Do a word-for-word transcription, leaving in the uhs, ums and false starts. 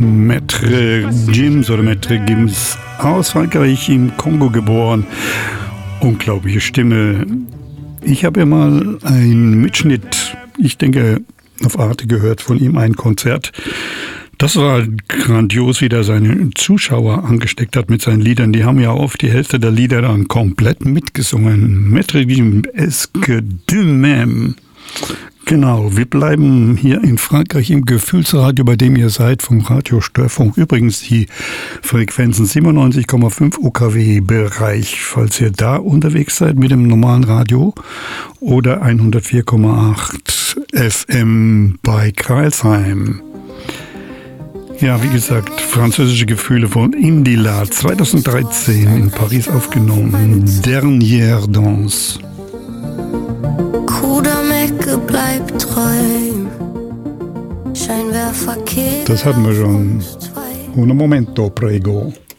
Maître Gims oder Maître Gims aus Frankreich im Kongo geboren. Unglaubliche Stimme. Ich habe ja mal einen Mitschnitt, ich denke, auf Arte gehört von ihm, ein Konzert. Das war grandios, wie der seine Zuschauer angesteckt hat mit seinen Liedern. Die haben ja oft die Hälfte der Lieder dann komplett mitgesungen. Maître Gims, est-ce que de même? Genau, wir bleiben hier in Frankreich im Gefühlsradio, bei dem ihr seid, vom Radio Störfunk. Übrigens die Frequenzen siebenundneunzig Komma fünf U K W-Bereich, falls ihr da unterwegs seid mit dem normalen Radio, oder hundertvier Komma acht F M bei Crailsheim. Ja, wie gesagt, französische Gefühle von Indila, zweitausenddreizehn in Paris aufgenommen. Dernière Danse. Kudamek bleibt treu. Scheinwerferkehrt. Das hatten wir schon. Un momento, prego.